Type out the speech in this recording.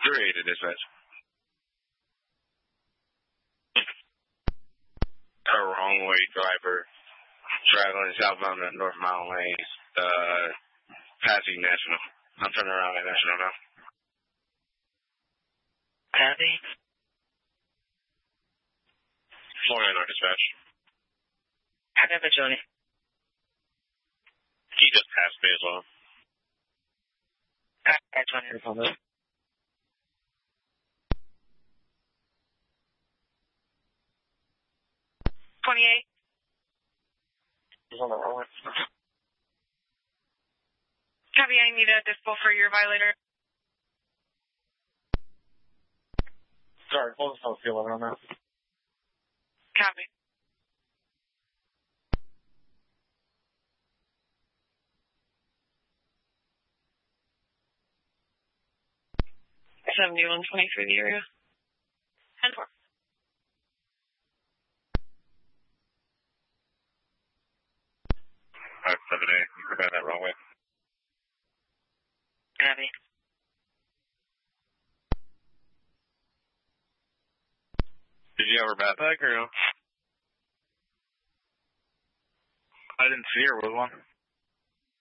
3 to dispatch. A wrong way driver traveling southbound at North Mountain Lane, passing National. I'm turning around at National now. Copy. Florida North Dispatch. I got the Johnny. He just passed me as well. I Johnny. 28. He's on the wrong one. Copy, I need a dispo for your violator. Sorry, hold the field on that. Copy. $71.20 for the area. 10-4. Alright, 7A. You could that wrong way. Copy. Did you have her backpack or no? I didn't see her with one.